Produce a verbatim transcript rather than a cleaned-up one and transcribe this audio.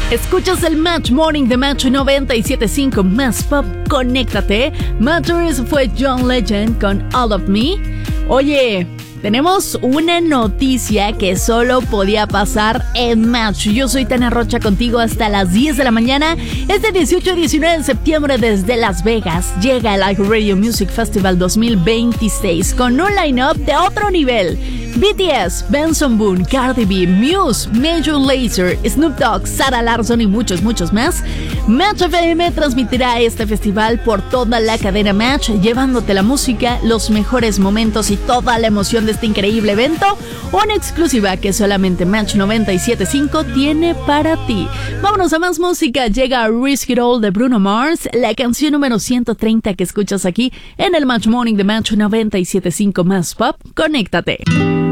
Escuchas el Match Morning de Match noventa y siete punto cinco Más Pop, conéctate. Mattress fue John Legend con All of Me. Oye, tenemos una noticia que solo podía pasar en Match. Yo soy Tania Rocha contigo hasta las diez de la mañana. Este dieciocho y diecinueve de septiembre desde Las Vegas llega el iHeartRadio Music Festival dos mil veintiséis con un line-up de otro nivel. B T S, Benson Boone, Cardi B, Muse, Major Lazer, Snoop Dogg, Sarah Larsson y muchos, muchos más. Match F M transmitirá este festival por toda la cadena Match, llevándote la música, los mejores momentos y toda la emoción de este increíble evento. Una exclusiva que solamente Match noventa y siete punto cinco tiene para ti. Vámonos a más música. Llega Risk It All de Bruno Mars, la canción número ciento treinta que escuchas aquí en el Match Morning de Match noventa y siete punto cinco Más Pop. Conéctate.